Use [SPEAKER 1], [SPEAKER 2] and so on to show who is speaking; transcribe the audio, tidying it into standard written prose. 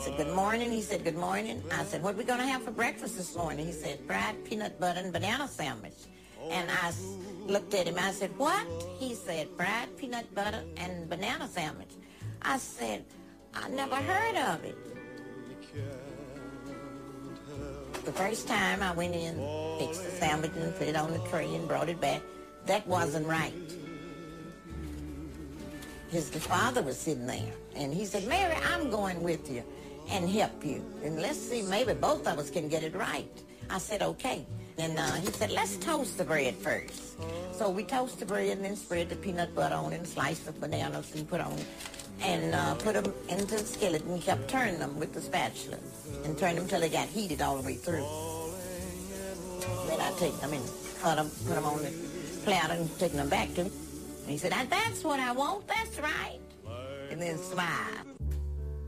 [SPEAKER 1] said, good morning. He said, good morning. I said, what are we going to have for breakfast this morning? He said, fried peanut butter and banana sandwich. And I looked at him. I said, what? He said, fried peanut butter and banana sandwich. I said, I never heard of it. The first time I went in, fixed the sandwich and put it on the tray and brought it back, that wasn't right. His father was sitting there, and he said, Mary, I'm going with you and help you. And let's see, maybe both of us can get it right. I said, okay. And he said, let's toast the bread first. So we toast the bread and then spread the peanut butter on it and slice the bananas and put on it. And put them into the skillet and kept turning them with the spatula and turned them till they got heated all the way through. Then I take them and cut them, put them on the platter and taking them back to him. And he said, that's what I want, that's right. And then smile.